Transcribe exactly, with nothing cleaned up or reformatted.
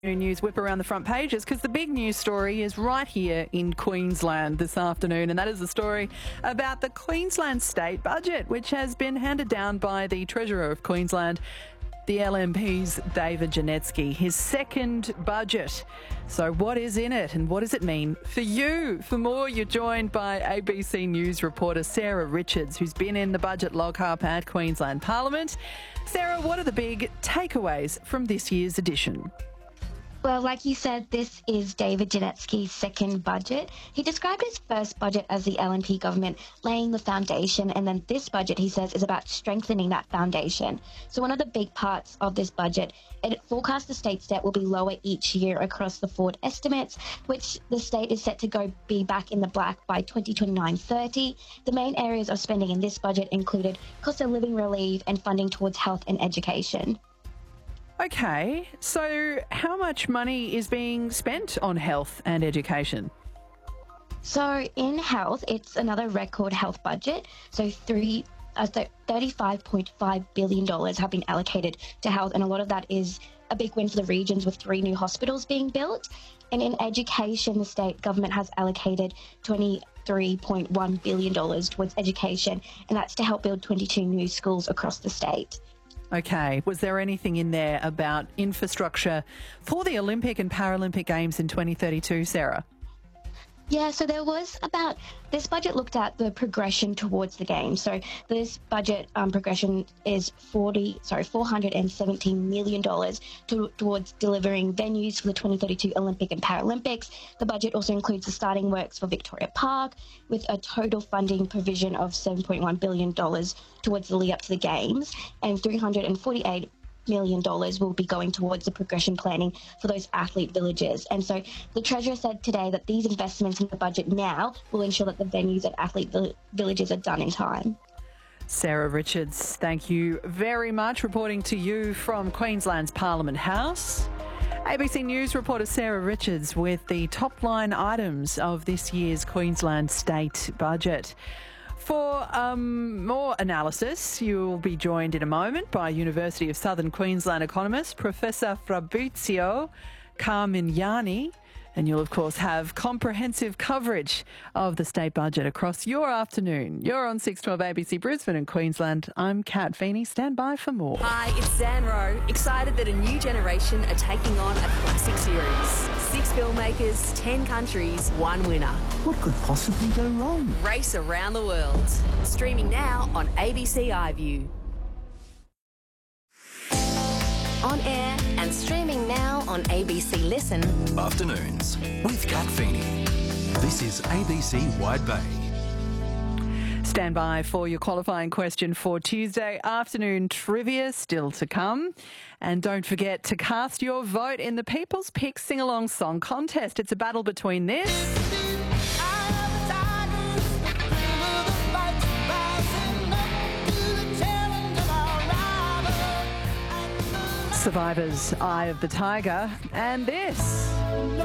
News whip around the front pages because the big news story is right here in Queensland this afternoon, and that is the story about the Queensland state budget, which has been handed down by the Treasurer of Queensland, the L N P's David Janetsky, his second budget. So what is in it and what does it mean for you? For more, you're joined by A B C News reporter Sarah Richards, who's been in the budget lockup at Queensland Parliament. Sarah, what are the big takeaways from this year's edition? Well, like you said, this is David Janetsky's second budget. He described his first budget as the L N P government laying the foundation, and then this budget, he says, is about strengthening that foundation. So one of the big parts of this budget, it forecasts the state's debt will be lower each year across the forward estimates, which the state is set to go be back in the black by twenty twenty-nine thirty. The main areas of spending in this budget included cost of living relief and funding towards health and education. Okay, so how much money is being spent on health and education? So in health, it's another record health budget. So three, uh, thirty-five point five billion dollars have been allocated to health, and a lot of that is a big win for the regions with three new hospitals being built. And in education, the state government has allocated twenty-three point one billion dollars towards education, and that's to help build twenty-two new schools across the state. Okay, was there anything in there about infrastructure for the Olympic and Paralympic Games in twenty thirty-two, Sarah? Yeah, so there was about, this budget looked at the progression towards the game. So this budget um, progression is forty, sorry, four hundred seventeen million dollars to, towards delivering venues for the twenty thirty-two Olympic and Paralympics. The budget also includes the starting works for Victoria Park, with a total funding provision of seven point one billion dollars towards the lead up to the Games, and three hundred forty-eight million dollars will be going towards the progression planning for those athlete villages. And so the Treasurer said today that these investments in the budget now will ensure that the venues at athlete villages are done in time. Sarah Richards, thank you very much. Reporting to you from Queensland's Parliament House. A B C News reporter Sarah Richards with the top line items of this year's Queensland state budget. For um, more analysis, you'll be joined in a moment by University of Southern Queensland economist Professor Fabrizio Carmignani, and you'll of course have comprehensive coverage of the state budget across your afternoon. You're on six twelve A B C Brisbane and Queensland. I'm Kat Feeney. Stand by for more. Hi, it's Zan Rowe. Excited that a new generation are taking on a classic series. Six filmmakers, ten countries, one winner. What could possibly go wrong? Race around the world. Streaming now on A B C iView. On air and streaming now on A B C Listen. Afternoons with Kat Feeney. This is A B C Wide Bay. Stand by for your qualifying question for Tuesday afternoon trivia still to come. And don't forget to cast your vote in the People's Pick Sing-Along Song Contest. It's a battle between this Survivor's Eye of the Tiger and this.